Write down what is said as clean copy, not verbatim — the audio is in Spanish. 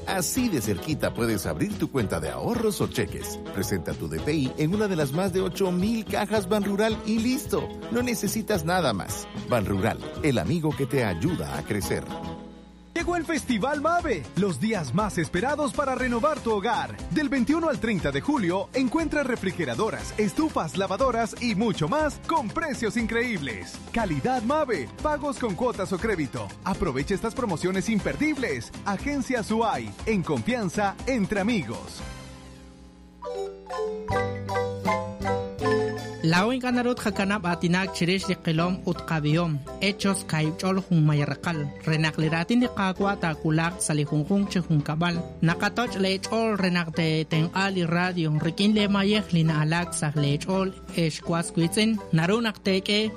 Así de cerquita puedes abrir tu cuenta de ahorros o cheques. Presenta tu DPI en una de las más de 8,000 cajas Banrural y listo. No necesitas nada más. Banrural, el amigo que te ayuda a crecer. Llegó el Festival Mave, los días más esperados para renovar tu hogar. Del 21 al 30 de julio, encuentra refrigeradoras, estufas, lavadoras y mucho más con precios increíbles. Calidad Mave, pagos con cuotas o crédito. Aprovecha estas promociones imperdibles. Agencia SUAY, en confianza, entre amigos. Lawin kanarut hakanap atinak chirish di qilom utqabiyom hechos kaychol hung mayarqal renakliratin di qaqwa takulak salihungkung chihung kabal nakatoch lechol renakte tenali radio rikin le mayeh lina alak sah lechol eshkwas kwitzin narunak teke